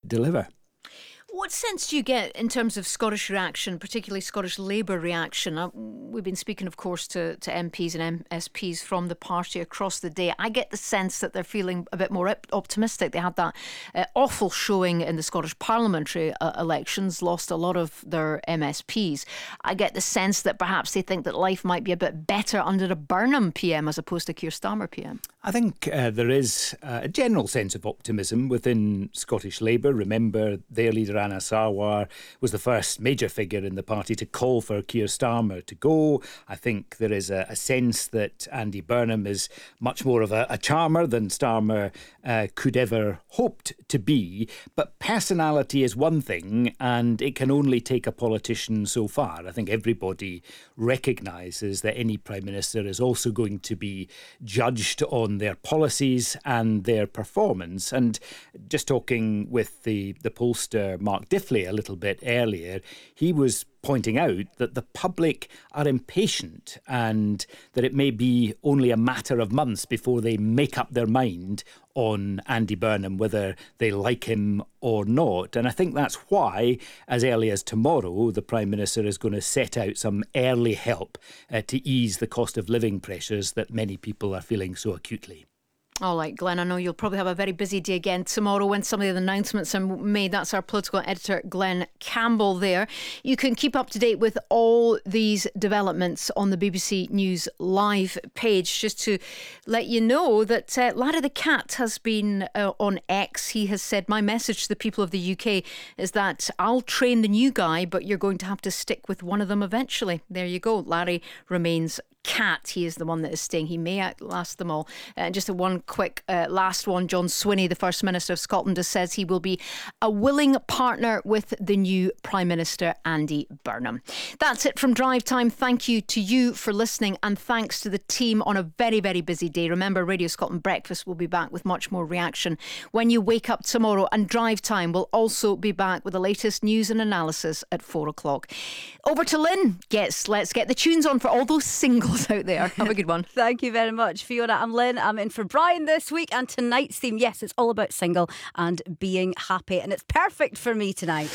deliver. What sense do you get in terms of Scottish reaction, particularly Scottish Labour reaction? We've been speaking, of course, to MPs and MSPs from the party across the day. I get the sense that they're feeling a bit more optimistic. They had that awful showing in the Scottish parliamentary elections, lost a lot of their MSPs. I get the sense that perhaps they think that life might be a bit better under a Burnham PM as opposed to Keir Starmer PM. I think there is a general sense of optimism within Scottish Labour. Remember, their leader Anna Sarwar was the first major figure in the party to call for Keir Starmer to go. I think there is a sense that Andy Burnham is much more of a charmer than Starmer could ever hoped to be. But personality is one thing, and it can only take a politician so far. I think everybody recognises that any Prime Minister is also going to be judged on their policies and their performance. And just talking with the pollster Mark Diffley a little bit earlier, he was pointing out that the public are impatient and that it may be only a matter of months before they make up their mind on Andy Burnham, whether they like him or not. And I think that's why, as early as tomorrow, the Prime Minister is going to set out some early help to ease the cost of living pressures that many people are feeling so acutely. All right, Glenn, I know you'll probably have a very busy day again tomorrow when some of the announcements are made. That's our political editor, Glenn Campbell there. You can keep up to date with all these developments on the BBC News Live page. Just to let you know that Larry the Cat has been on X. He has said, my message to the people of the UK is that I'll train the new guy, but you're going to have to stick with one of them eventually. There you go. Larry remains Cat. He is the one that is staying. He may outlast them all. Just a one quick last one. John Swinney, the First Minister of Scotland, has says he will be a willing partner with the new Prime Minister, Andy Burnham. That's it from Drive Time. Thank you to you for listening, and thanks to the team on a very, very busy day. Remember, Radio Scotland Breakfast will be back with much more reaction when you wake up tomorrow, and Drive Time will also be back with the latest news and analysis at 4 o'clock. Over to Lynn. Let's get the tunes on for all those singles out there. Have a good one. Thank you very much, Fiona. I'm Lynn. I'm in for Brian this week, and tonight's theme, yes, it's all about single and being happy, and it's perfect for me tonight.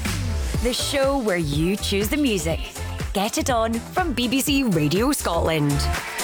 The show where you choose the music. Get it on from BBC Radio Scotland.